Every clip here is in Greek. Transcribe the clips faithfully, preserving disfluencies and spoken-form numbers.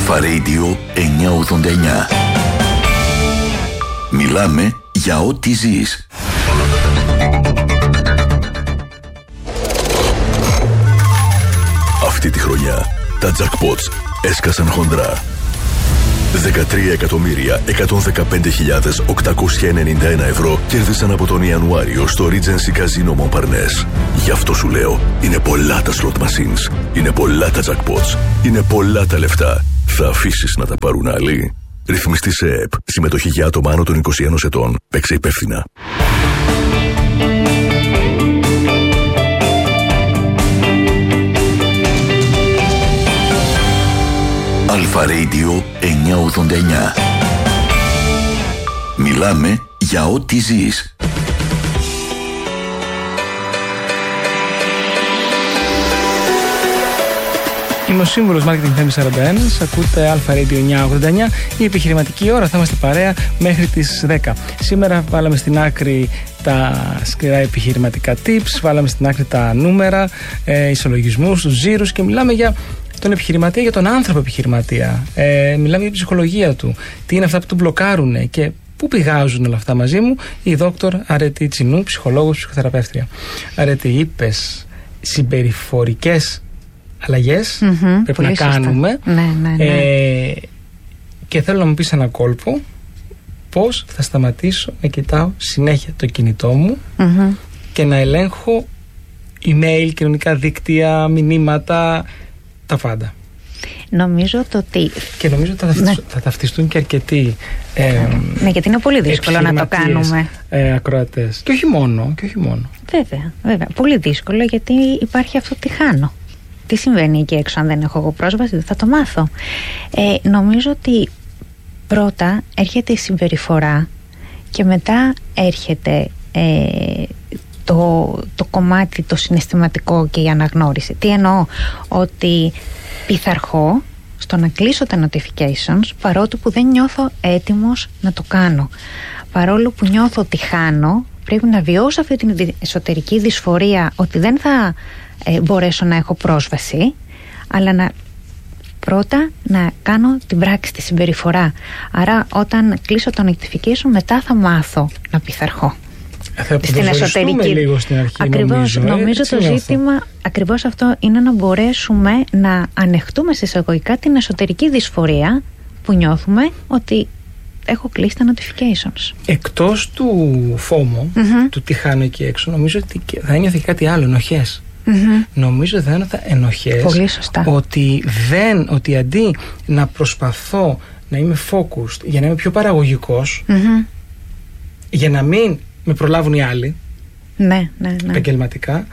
Αλφα Radio εννιακόσια ογδόντα εννιά. Μιλάμε για ό,τι ζεις. Αυτή τη χρονιά τα jackpots έσκασαν χοντρά. δεκατρία εκατομμύρια εκατόν δεκαπέντε χιλιάδες οκτακόσια ενενήντα ένα ευρώ κέρδισαν από τον Ιανουάριο στο Regency Casino Montparnasse. Γι' αυτό σου λέω, είναι πολλά τα slot machines, είναι πολλά τα jackpots, είναι πολλά τα λεφτά. Θα αφήσεις να τα πάρουν άλλοι? Ρυθμιστή σε ΕΕΠ. Συμμετοχή για άτομα άνω των είκοσι ένα ετών. Παίξε υπεύθυνα. Αλφα Radio εννιακόσια ογδόντα εννιά. Μιλάμε για ό,τι ζεις. Είμαι ο σύμβουλος Marketing Θέμης σαράντα ένα. Ακούτε Αλφα Radio εννιακόσια ογδόντα εννιά. Η επιχειρηματική ώρα, θα είμαστε παρέα μέχρι τις δέκα. Σήμερα βάλαμε στην άκρη τα σκληρά επιχειρηματικά tips, βάλαμε στην άκρη τα νούμερα, ε, ισολογισμούς, τους ζήρους και μιλάμε για τον επιχειρηματία, για τον άνθρωπο επιχειρηματία. Ε, μιλάμε για την ψυχολογία του. Τι είναι αυτά που τον μπλοκάρουν και πού πηγάζουν όλα αυτά. Μαζί μου η δόκτωρ Αρετή Τσινού, ψυχολόγος, ψυχοθεραπεύτρια. Αρετή, είπες συμπεριφορικές αλλαγές mm-hmm, πρέπει να σωστά. κάνουμε. Ναι, ναι, ναι. Ε, και θέλω να μου πεις ένα κόλπο πώς θα σταματήσω να κοιτάω συνέχεια το κινητό μου mm-hmm. και να ελέγχω email, κοινωνικά δίκτυα, μηνύματα, τα πάντα. Νομίζω το ότι... Και νομίζω ότι θα, ταυτιστούν, ναι. θα ταυτιστούν και αρκετοί ε, ναι, γιατί είναι πολύ δύσκολο να το κάνουμε. Ε, ακροατές. Και όχι μόνο, και όχι μόνο. Βέβαια, βέβαια. Πολύ δύσκολο, γιατί υπάρχει αυτό τι χάνω. Τι συμβαίνει εκεί έξω αν δεν έχω εγώ πρόσβαση, δεν θα το μάθω. Ε, νομίζω ότι πρώτα έρχεται η συμπεριφορά και μετά έρχεται ε, το, το κομμάτι το συναισθηματικό και η αναγνώριση. Τι εννοώ? Ότι πειθαρχώ στο να κλείσω τα notifications παρότι που δεν νιώθω έτοιμος να το κάνω. Παρόλο που νιώθω ότι χάνω, πρέπει να βιώσω αυτή την εσωτερική δυσφορία ότι δεν θα ε, μπορέσω να έχω πρόσβαση, αλλά να πρώτα να κάνω την πράξη, τη συμπεριφορά. Άρα όταν κλείσω το notification μετά θα μάθω να πειθαρχώ. Θα στην εσωτερική. Λίγο στην αρχή, ακριβώς, νομίζω, νομίζω το νιώθω. Ζήτημα ακριβώς αυτό είναι να μπορέσουμε να ανεχτούμε σε εισαγωγικά την εσωτερική δυσφορία που νιώθουμε ότι έχω κλείσει τα notifications. Εκτός του φόμου, mm-hmm. του τι χάνω εκεί έξω, νομίζω ότι θα ένιωθε κάτι άλλο, ενοχές. Mm-hmm. Νομίζω θα ένιωθα ενοχές. Πολύ σωστά. Ότι, δεν, ότι αντί να προσπαθώ να είμαι focused για να είμαι πιο παραγωγικός, mm-hmm. για να μην με προλάβουν οι άλλοι, ναι, ναι, ναι. επαγγελματικά.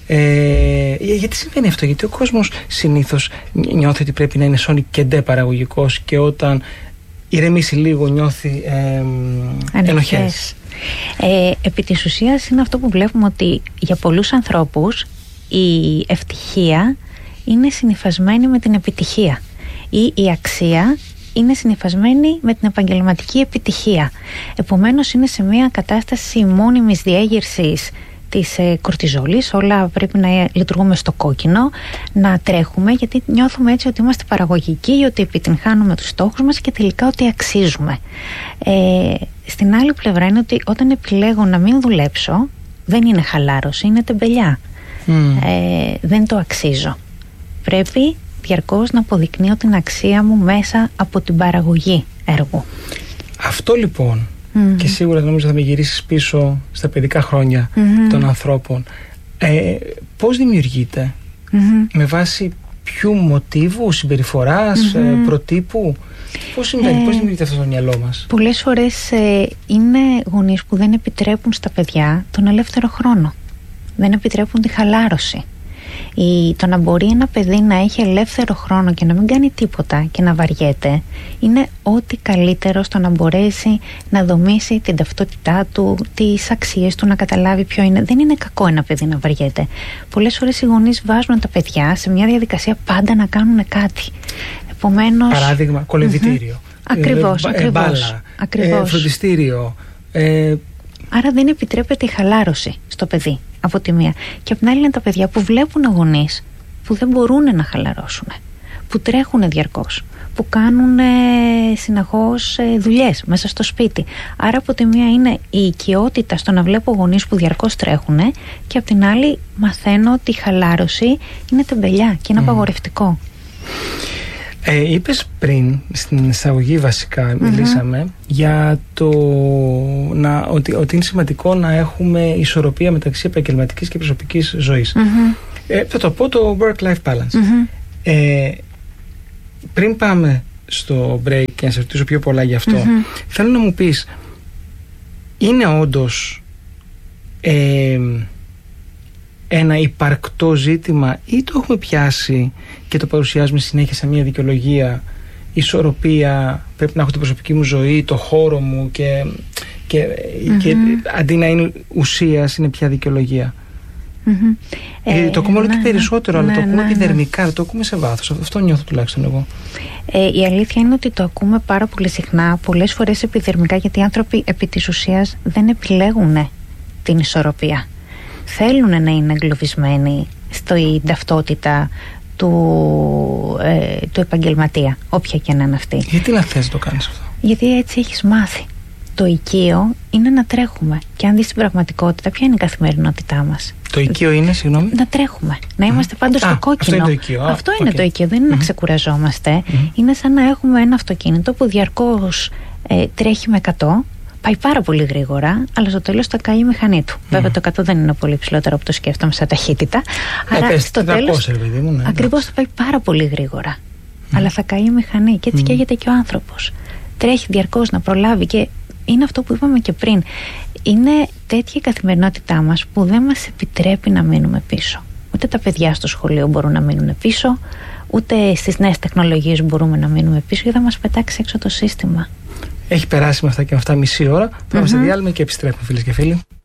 Ε, γιατί συμβαίνει αυτό? Γιατί ο κόσμος συνήθως νιώθει ότι πρέπει να είναι σώνει και ντε παραγωγικός και όταν ηρεμήσει λίγο νιώθει ε, ενοχές. Ε, επί της ουσίας είναι αυτό που βλέπουμε, ότι για πολλούς ανθρώπους η ευτυχία είναι συνυφασμένη με την επιτυχία ή η αξία είναι συνυφασμένη με την επαγγελματική επιτυχία. Επομένως είναι σε μια κατάσταση μόνιμης διέγερσης της ε, κορτιζόλης, όλα πρέπει να λειτουργούμε στο κόκκινο, να τρέχουμε γιατί νιώθουμε έτσι ότι είμαστε παραγωγικοί, ότι επιτυγχάνουμε τους στόχους μας και τελικά ότι αξίζουμε. Ε, στην άλλη πλευρά είναι ότι όταν επιλέγω να μην δουλέψω, δεν είναι χαλάρωση, είναι τεμπελιά. Mm. Ε, δεν το αξίζω. Πρέπει διαρκώς να αποδεικνύω την αξία μου μέσα από την παραγωγή έργου. Αυτό λοιπόν, mm. και σίγουρα νομίζω θα με γυρίσεις πίσω στα παιδικά χρόνια mm-hmm. των ανθρώπων. Ε, πώς δημιουργείται? Mm-hmm. Με βάση ποιου μοτίβου, συμπεριφοράς, mm-hmm. ε, προτύπου? Πώς συμβαίνει, ε, πώς δημιουργείται αυτό στο μυαλό μας? Πολλές φορές ε, είναι γονείς που δεν επιτρέπουν στα παιδιά τον ελεύθερο χρόνο. Δεν επιτρέπουν τη χαλάρωση. Η, το να μπορεί ένα παιδί να έχει ελεύθερο χρόνο και να μην κάνει τίποτα και να βαριέται είναι ό,τι καλύτερο στο να μπορέσει να δομήσει την ταυτότητά του, τις αξίες του, να καταλάβει ποιο είναι. Δεν είναι κακό ένα παιδί να βαριέται. Πολλές φορές οι γονείς βάζουν τα παιδιά σε μια διαδικασία πάντα να κάνουν κάτι. Επομένως... Παράδειγμα, κολυμβητήριο. Mm-hmm. Ακριβώς, ε, ακριβώς, μπάλα, ακριβώς. Ε, φροντιστήριο. Ε... Άρα δεν επιτρέπεται η χαλάρωση στο παιδί από τη μία. Και από την άλλη είναι τα παιδιά που βλέπουν γονείς που δεν μπορούν να χαλαρώσουν, που τρέχουν διαρκώς, που κάνουν ε, συνεχώς ε, δουλειές μέσα στο σπίτι. Άρα από τη μία είναι η οικειότητα στο να βλέπω γονείς που διαρκώς τρέχουν, και από την άλλη μαθαίνω ότι η χαλάρωση είναι τεμπελιά και είναι mm. απαγορευτικό. Ε, είπες πριν στην εισαγωγή βασικά, μιλήσαμε mm-hmm. για το να, ότι, ότι είναι σημαντικό να έχουμε ισορροπία μεταξύ επαγγελματικής και προσωπικής ζωής. Mm-hmm. Ε, θα το πω το work-life balance. Mm-hmm. Ε, πριν πάμε στο break και να σε ρωτήσω πιο πολλά γι' αυτό, mm-hmm. θέλω να μου πεις, είναι όντως ε, ένα υπαρκτό ζήτημα, ή το έχουμε πιάσει και το παρουσιάζουμε συνέχεια σε μια δικαιολογία, ισορροπία, πρέπει να έχω την προσωπική μου ζωή, το χώρο μου, και, και, mm-hmm. και αντί να είναι ουσίας είναι πια δικαιολογία. Mm-hmm. Ε, το ακούμε όλο ναι, και περισσότερο, ναι, αλλά το ακούμε ναι, επιδερμικά, ναι. το ακούμε σε βάθος. Αυτό νιώθω τουλάχιστον εγώ. Ε, η αλήθεια είναι ότι το ακούμε πάρα πολύ συχνά, πολλές φορές επιδερμικά, γιατί οι άνθρωποι επί της ουσίας δεν επιλέγουν την ισορροπία. Θέλουν να είναι εγκλωβισμένοι στην ταυτότητα του, ε, του επαγγελματία, όποια και να είναι αυτή. Γιατί να θες να το κάνεις αυτό? Γιατί έτσι έχεις μάθει. Το οικείο είναι να τρέχουμε. Και αν δεις την πραγματικότητα, ποια είναι η καθημερινότητά μας? Το οικείο είναι, συγγνώμη. Να τρέχουμε. Να είμαστε mm. πάντως στο κόκκινο. Αυτό είναι το οικείο. Αυτό okay. είναι το οικείο. Δεν είναι mm. να ξεκουραζόμαστε. Mm. Είναι σαν να έχουμε ένα αυτοκίνητο που διαρκώς ε, τρέχει με εκατό. Πάει πάρα πολύ γρήγορα, αλλά στο τέλος θα καεί η μηχανή του. Mm. Βέβαια το εκατό δεν είναι πολύ ψηλότερο από το σκέφτομαι σαν ταχύτητα. Ε, άρα πες, στο τέλος ναι, ακριβώς θα πάει πάρα πολύ γρήγορα. Mm. Αλλά θα καεί η μηχανή, και έτσι mm. καίγεται και ο άνθρωπος. Τρέχει διαρκώς να προλάβει, και είναι αυτό που είπαμε και πριν. Είναι τέτοια η καθημερινότητά μας που δεν μας επιτρέπει να μείνουμε πίσω. Ούτε τα παιδιά στο σχολείο μπορούν να μείνουν πίσω, ούτε στις νέες τεχνολογίες μπορούμε να μείνουμε πίσω, γιατί θα μας πετάξει έξω το σύστημα. Έχει περάσει με αυτά και με αυτά μισή ώρα. Πάμε mm-hmm. σε διάλειμμα και επιστρέφουμε, φίλες και φίλοι.